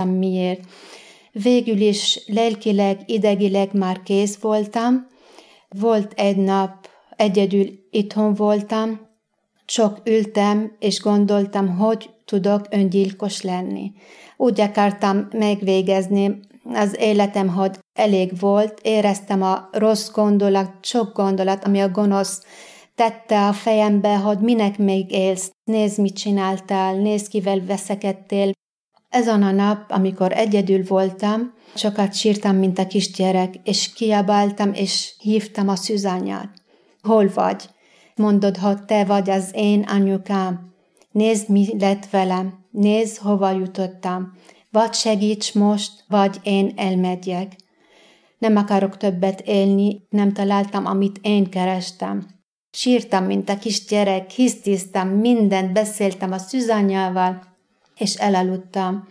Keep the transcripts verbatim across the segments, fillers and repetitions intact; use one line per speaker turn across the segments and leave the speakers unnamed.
tudtam miért. Végül is lelkileg, idegileg már kész voltam. Volt egy nap, egyedül itthon voltam, csak ültem és gondoltam, hogy tudok öngyilkos lenni. Úgy akartam megvégezni az életem, hogy elég volt, éreztem a rossz gondolat, sok gondolat, ami a gonosz tette a fejembe, hogy minek még élsz, nézd, mit csináltál, nézd, kivel veszekedtél. Ezen a nap, amikor egyedül voltam, sokat sírtam, mint a kisgyerek, és kiabáltam, és hívtam a Szűzanyát. Hol vagy? Mondod, hogy te vagy az én anyukám. Nézd, mi lett velem. Nézd, hova jutottam. Vagy segíts most, vagy én elmegyek. Nem akarok többet élni, nem találtam, amit én kerestem. Sírtam, mint a kisgyerek, hisztiztem, mindent beszéltem a Szűzanyával, és elaludtam.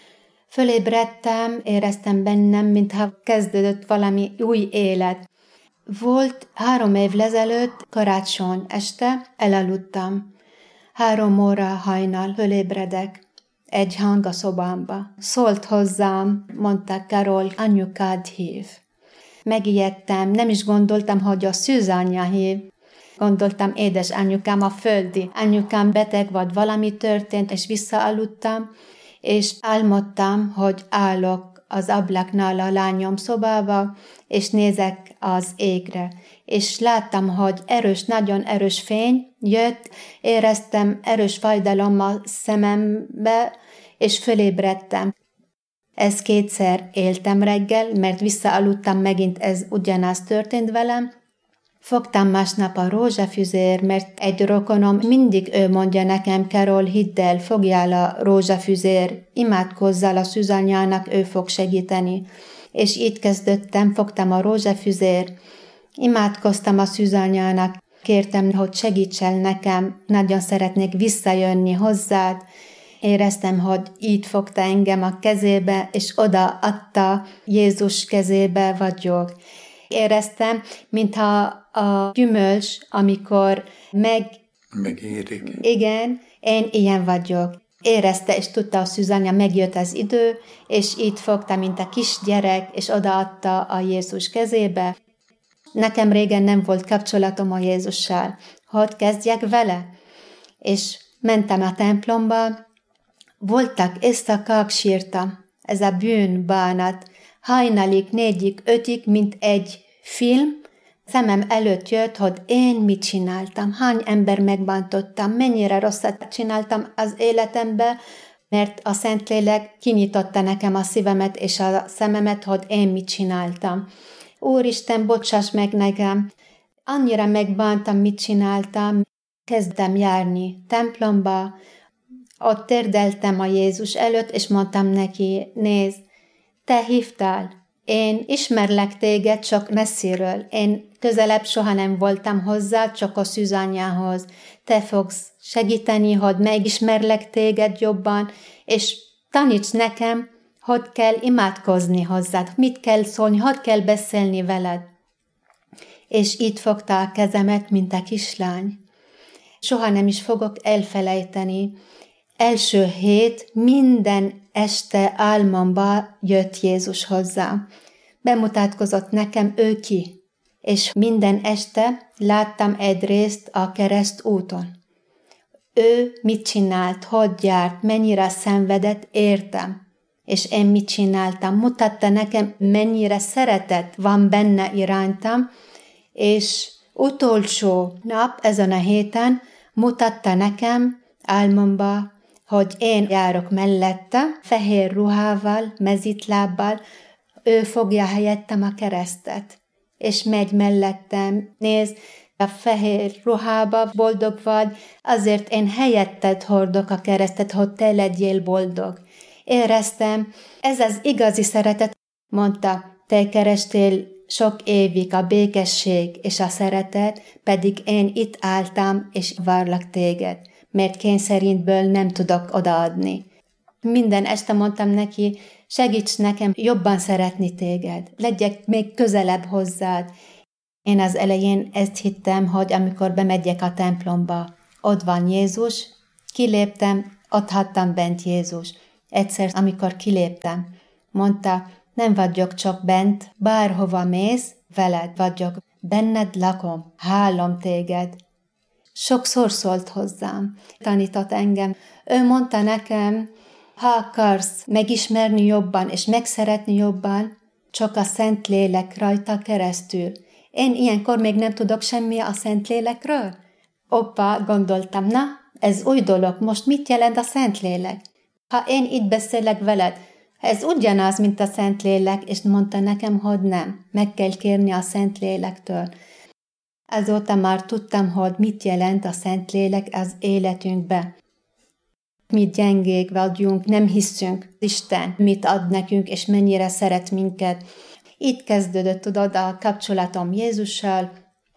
Fölébredtem, éreztem bennem, mintha kezdődött valami új élet. Volt három év ezelőtt, karácsony este, elaludtam. Három óra hajnal fölébredek. Egy hang a szobámba. Szólt hozzám, mondta, Karol, anyukád hív. Megijedtem, nem is gondoltam, hogy a Szűzanya hív. Gondoltam, édes anyukám a földi. Anyukám beteg vagy, valami történt, és visszaaludtam, és álmodtam, hogy állok az ablaknál a lányom szobába, és nézek az égre. És láttam, hogy erős, nagyon erős fény jött, éreztem erős fájdalom a szemembe, és fölébredtem. Ez kétszer éltem reggel, mert visszaaludtam megint, ez ugyanaz történt velem. Fogtam másnap a rózsafüzér, mert egy rokonom mindig ő mondja nekem, Karol, hidd el, fogjál a rózsafüzér, imádkozzál a Szűzanyának, ő fog segíteni. És így kezdődtem, fogtam a rózsafüzér, imádkoztam a Szűzanyának, kértem, hogy segíts el nekem, nagyon szeretnék visszajönni hozzád. Éreztem, hogy így fogta engem a kezébe, és oda adta Jézus kezébe vagyok. Éreztem, mintha a gyümölcs, amikor meg...
Megérik.
Igen, én ilyen vagyok. Érezte, és tudta a Szűzanya, megjött az idő, és így fogta, mint a kisgyerek, és odaadta a Jézus kezébe. Nekem régen nem volt kapcsolatom a Jézussal. Hogy kezdjek vele? És mentem a templomba, voltak éjszakák, sírtam. Ez a bűnbánat. Hajnalig, négyig, ötig, mint egy film, szemem előtt jött, hogy én mit csináltam, hány ember megbántottam, mennyire rosszat csináltam az életembe, mert a Szentlélek kinyitotta nekem a szívemet és a szememet, hogy én mit csináltam. Úristen, bocsáss meg nekem, annyira megbántam, mit csináltam, kezdtem járni templomba, ott térdeltem a Jézus előtt, és mondtam neki, nézd, te hívtál, én ismerlek téged csak messziről, én közelebb soha nem voltam hozzá, csak a Szűzanyához. Te fogsz segíteni, hogy megismerlek téged jobban, és taníts nekem, hogy kell imádkozni hozzád, mit kell szólni, hogy kell beszélni veled. És így fogta a kezemet, mint a kislány. Soha nem is fogok elfelejteni. Első hét minden este álmomba jött Jézus hozzá. Bemutatkozott nekem ő ki, és minden este láttam egy részt a kereszt úton. Ő mit csinált, hogy járt, mennyire szenvedett, értem. És én mit csináltam, mutatta nekem, mennyire szeretet van benne iránytam, és utolsó nap ezen a héten mutatta nekem álmomba, hogy én járok mellette, fehér ruhával, mezitlábbal, ő fogja helyettem a keresztet, és megy mellettem, nézd, a fehér ruhába boldog vagy, azért én helyetted hordok a keresztet, hogy te legyél boldog. Éreztem, ez az igazi szeretet, mondta, te kerestél sok évig a békesség és a szeretet, pedig én itt álltam és várlak téged, mert kényszerintből nem tudok odaadni. Minden este mondtam neki, segíts nekem jobban szeretni téged, legyek még közelebb hozzád. Én az elején ezt hittem, hogy amikor bemegyek a templomba, ott van Jézus, kiléptem, ott hattam bent Jézus. Egyszer, amikor kiléptem, mondta, nem vagyok csak bent, bárhova mész, veled vagyok, benned lakom, hálom téged. Sokszor szólt hozzám, tanított engem. Ő mondta nekem, ha akarsz megismerni jobban és megszeretni jobban, csak a Szentlélek rajta keresztül. Én ilyenkor még nem tudok semmi a Szentlélekről. Oppa, gondoltam, na, ez új dolog, most mit jelent a Szentlélek? Ha én itt beszélek veled, ez ugyanaz, mint a Szentlélek, és mondta nekem, hogy nem, meg kell kérni a Szentlélektől. Azóta már tudtam, hogy mit jelent a Szentlélek az életünkbe. Mi gyengék vagyunk, nem hiszünk, Isten mit ad nekünk, és mennyire szeret minket. Itt kezdődött, tudod, a kapcsolatom Jézussal.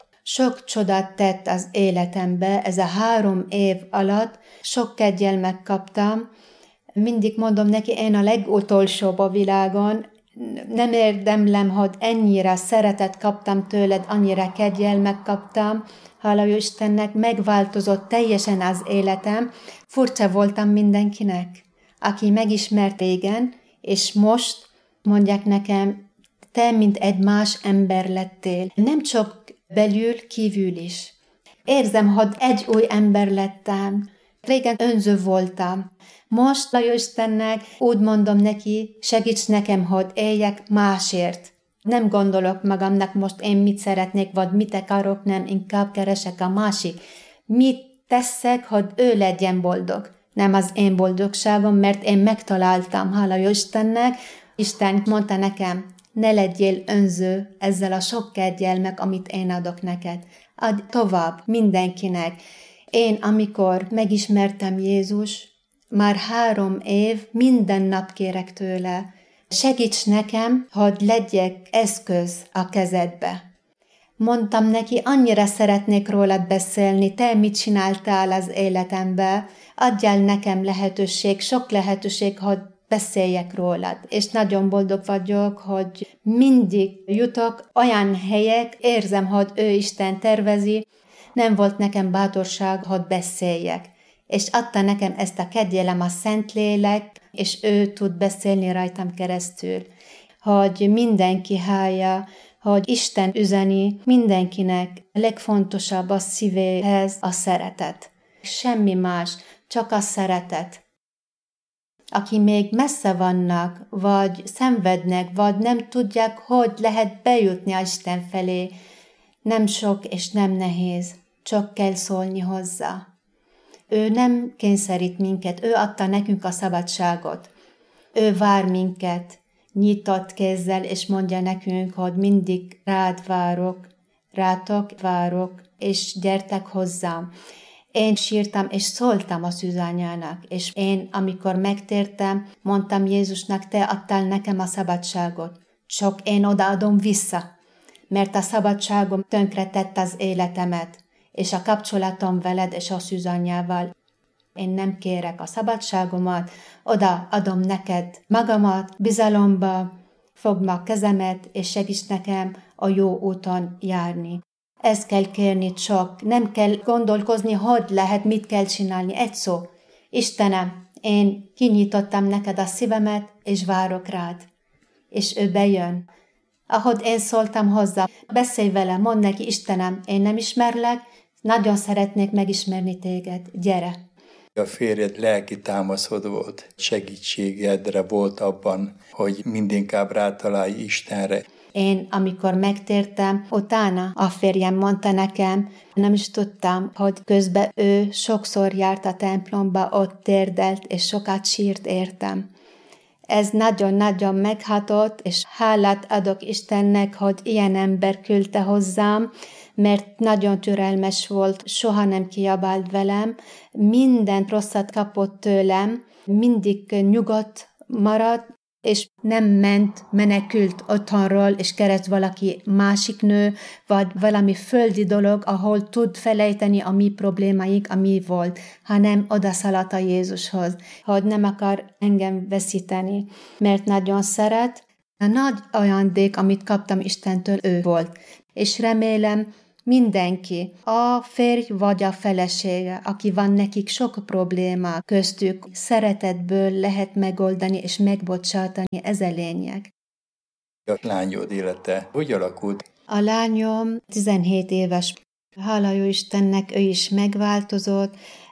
Sok csodát tett az életembe, ez a három év alatt sok kegyelmet kaptam. Mindig mondom neki, én a legutolsóbb a világon, nem érdemlem, hogy ennyire szeretet kaptam tőled, annyira kegyelmet kaptam. Hála Istennek, megváltozott teljesen az életem. Furcsa voltam mindenkinek, aki megismert régen, és most mondják nekem, te mint egy más ember lettél. Nem csak belül, kívül is. Érzem, hogy egy új ember lettem. Régen önző voltam. Most, hála Istennek, úgy mondom neki, segíts nekem, hogy éljek másért. Nem gondolok magamnak most én mit szeretnék, vagy mit akarok, nem, inkább keresek a másik. Mit teszek, hogy ő legyen boldog. Nem az én boldogságom, mert én megtaláltam, hála Istennek. Isten mondta nekem, ne legyél önző ezzel a sok kegyelmek, amit én adok neked. Add tovább mindenkinek. Én, amikor megismertem Jézus, már három év minden nap kérek tőle, segíts nekem, hogy legyek eszköz a kezedbe. Mondtam neki, annyira szeretnék rólad beszélni, te mit csináltál az életembe, adjál nekem lehetőség, sok lehetőség, hogy beszéljek rólad. És nagyon boldog vagyok, hogy mindig jutok olyan helyek, érzem, hogy ő Isten tervezi, nem volt nekem bátorság, hogy beszéljek. És adta nekem ezt a kegyelem a Szentlélek, és ő tud beszélni rajtam keresztül. Hogy mindenki hallja, hogy Isten üzeni mindenkinek legfontosabb a szívéhez a szeretet. Semmi más, csak a szeretet. Aki még messze vannak, vagy szenvednek, vagy nem tudják, hogy lehet bejutni a Isten felé, nem sok és nem nehéz, csak kell szólni hozzá. Ő nem kényszerít minket, ő adta nekünk a szabadságot. Ő vár minket nyitott kézzel, és mondja nekünk, hogy mindig rád várok, rátok várok, és gyertek hozzám. Én sírtam, és szóltam a szűzanyának, és én, amikor megtértem, mondtam Jézusnak, te adtál nekem a szabadságot, csak én odaadom vissza, mert a szabadságom tönkretett az életemet, és a kapcsolatom veled és a szűzanyával. Én nem kérek a szabadságomat, oda adom neked magamat, bizalomba, fogd a kezemet, és segíts nekem a jó úton járni. Ezt kell kérni csak, nem kell gondolkozni, hogy lehet, mit kell csinálni. Egy szó, Istenem, én kinyitottam neked a szívemet, és várok rád. És ő bejön. Ahogy én szóltam hozzá, beszélj vele, mondd neki, Istenem, én nem ismerlek, nagyon szeretnék megismerni téged, gyere.
A férjed lelki támaszod volt, segítségedre volt abban, hogy mindinkább rátalálj Istenre.
Én, amikor megtértem, utána a férjem mondta nekem, nem is tudtam, hogy közben ő sokszor járt a templomba, ott térdelt, és sokat sírt értem. Ez nagyon-nagyon meghatott, és hálát adok Istennek, hogy ilyen ember küldte hozzám, mert nagyon türelmes volt, soha nem kiabált velem, minden rosszat kapott tőlem, mindig nyugodt maradt, és nem ment, menekült otthonról, és keresett valaki másik nő, vagy valami földi dolog, ahol tud felejteni a mi problémáink, ami volt, hanem odaszaladt a Jézushoz, hogy nem akar engem veszíteni, mert nagyon szeret. A nagy ajándék, amit kaptam Istentől, ő volt. És remélem, mindenki, a férj vagy a felesége, aki van nekik sok probléma köztük, szeretetből lehet megoldani és megbocsátani, ez a lényeg.
A lányod élete hogy alakult?
A lányom tizenhét éves. Hála jó Istennek, ő is megváltozott.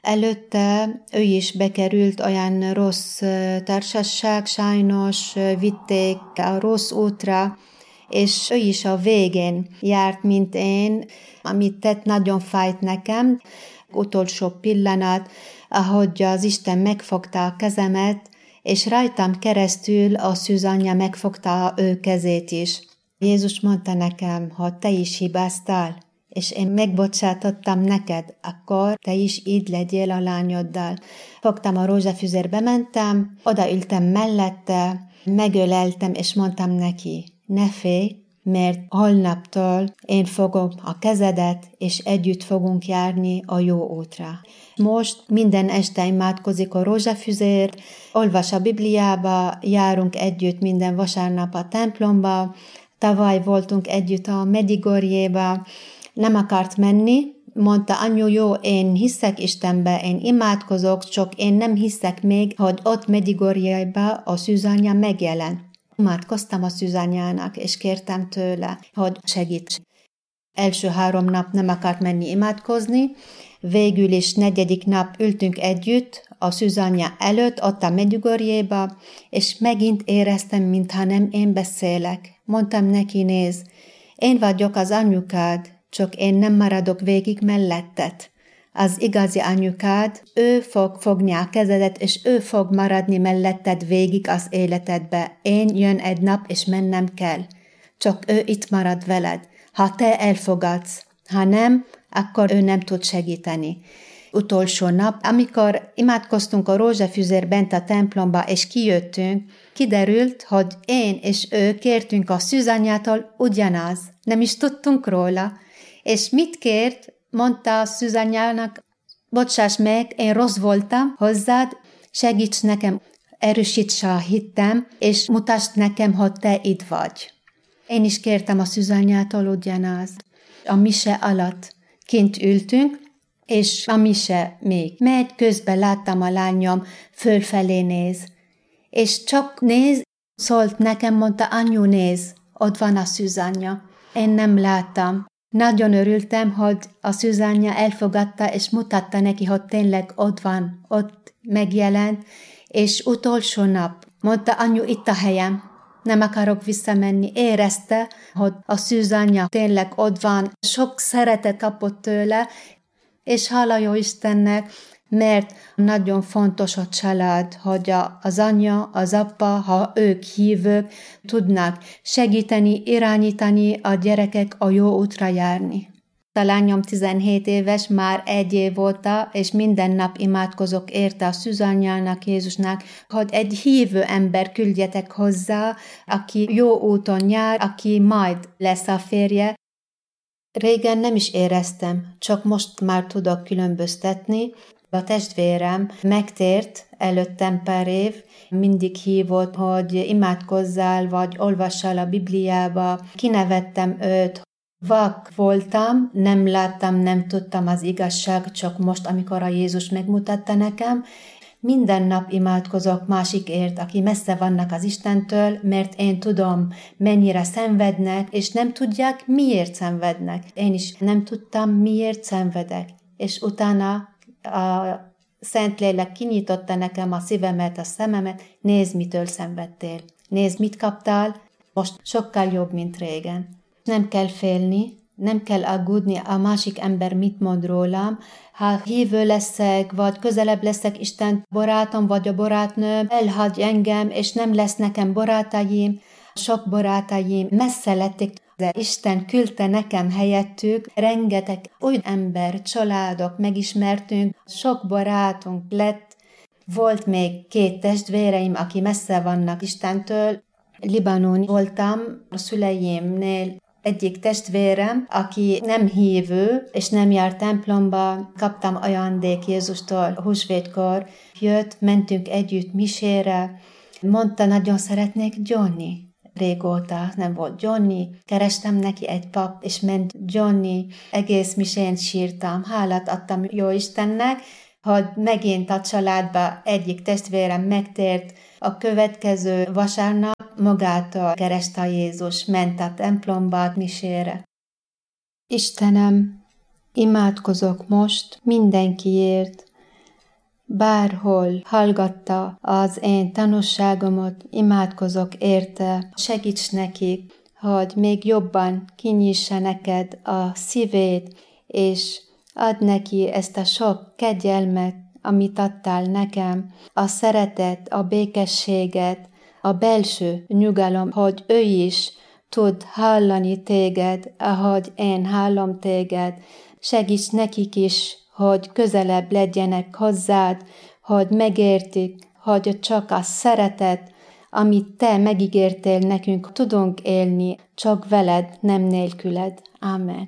Előtte ő is bekerült olyan rossz társaság, sajnos vitték a rossz útra, és ő is a végén járt, mint én, amit tett, nagyon fájt nekem. Utolsó pillanat, ahogy az Isten megfogta a kezemet, és rajtam keresztül a szűzanyja megfogta ő kezét is. Jézus mondta nekem, ha te is hibáztál, és én megbocsátottam neked, akkor te is így legyél a lányoddal. Fogtam a rózsafüzérbe, mentem, odaültem mellette, megöleltem, és mondtam neki, ne félj, mert holnaptól én fogom a kezedet, és együtt fogunk járni a jó útra. Most minden este imádkozik a rózsafüzér, olvas a Bibliába, járunk együtt minden vasárnap a templomba, tavaly voltunk együtt a Medjugorjéba, nem akart menni, mondta, anyu, jó, én hiszek Istenbe, én imádkozok, csak én nem hiszek még, hogy ott Medjugorjéba a szűzanya megjelent. Imádkoztam a szűzanyának, és kértem tőle, hogy segíts. Első három nap nem akart menni imádkozni, végül is negyedik nap ültünk együtt a szűzanya előtt, ott a Medjugorjéba, és megint éreztem, mintha nem én beszélek. Mondtam neki, nézd, én vagyok az anyukád, csak én nem maradok végig melletted. Az igazi anyukád, ő fog fogni a kezedet, és ő fog maradni melletted végig az életedbe. Én jön egy nap, és mennem kell. Csak ő itt marad veled. Ha te elfogadsz, ha nem, akkor ő nem tud segíteni. Utolsó nap, amikor imádkoztunk a rózsafüzér bent a templomba, és kijöttünk, kiderült, hogy én és ő kértünk a szűzanyától ugyanaz. Nem is tudtunk róla. És mit kért? Mondta a szűzanyának, bocsáss meg, én rossz voltam hozzád, segíts nekem, erősíts a hittem, és mutasd nekem, hogy te itt vagy. Én is kértem a szűzanyától ugyanaz. A mise alatt kint ültünk, és a mise még megy, közben láttam a lányom, fölfelé néz. És csak néz, szólt nekem, mondta, anyu, néz, ott van a szűzanya. Én nem láttam. Nagyon örültem, hogy a szűzanya elfogadta, és mutatta neki, hogy tényleg ott van, ott megjelent, és utolsó nap mondta, anyu, itt a helyem, nem akarok visszamenni. Érezte, hogy a szűzanya tényleg ott van, sok szeretet kapott tőle, és hála jó Istennek, mert nagyon fontos a család, hogy az anya, az apa, ha ők hívők, tudnak segíteni, irányítani a gyerekek a jó útra járni. A lányom tizenhét éves, már egy év óta, és minden nap imádkozok érte a szűzanyjának, Jézusnak, hogy egy hívő ember küldjetek hozzá, aki jó úton jár, aki majd lesz a férje. Régen nem is éreztem, csak most már tudok különböztetni. A testvérem megtért előttem pár év, mindig hívott, hogy imádkozzál, vagy olvassál a Bibliába. Kinevettem őt. Vak voltam, nem láttam, nem tudtam az igazság, csak most, amikor a Jézus megmutatta nekem, minden nap imádkozok másikért, aki messze vannak az Istentől, mert én tudom, mennyire szenvednek, és nem tudják, miért szenvednek. Én is nem tudtam, miért szenvedek. És utána a Szentlélek kinyitotta nekem a szívemet, a szememet, nézd, mitől szenvedtél. Nézd, mit kaptál, most sokkal jobb, mint régen. Nem kell félni, nem kell aggódni, a másik ember mit mond rólam. Ha hívő leszek, vagy közelebb leszek Isten barátom, vagy a barátnőm, elhagy engem, és nem lesz nekem barátaim, sok barátaim messze lettek, de Isten küldte nekem helyettük, rengeteg új ember, családok megismertünk, sok barátunk lett. Volt még két testvéreim, aki messze vannak Istentől. Libanon voltam, a szüleimnél egyik testvérem, aki nem hívő, és nem jár templomba, kaptam ajándék Jézustól húsvétkor. Jött, mentünk együtt misére, mondta, nagyon szeretnék gyónni. régóta nem volt Johnny, kerestem neki egy pap, és ment Johnny, egész misén sírtam, hálát adtam Jóistennek, hogy megint a családba egyik testvérem megtért, a következő vasárnap magától kereste a Jézus, ment a templomba misére. Istenem, imádkozok most mindenkiért, bárhol hallgatta az én tanúságomat, imádkozok érte, segíts nekik, hogy még jobban kinyissa neked a szívét, és add neki ezt a sok kegyelmet, amit adtál nekem, a szeretet, a békességet, a belső nyugalom, hogy ő is tud hallani téged, ahogy én hallom téged. Segíts nekik is, hogy közelebb legyenek hozzád, hogy megértik, hogy csak a szeretet, amit te megígértél nekünk, tudunk élni, csak veled, nem nélküled. Amen.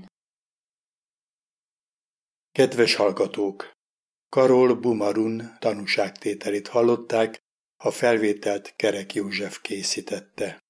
Kedves hallgatók! Karol Bumarun tanúságtételét hallották, a felvételt Kerek József készítette.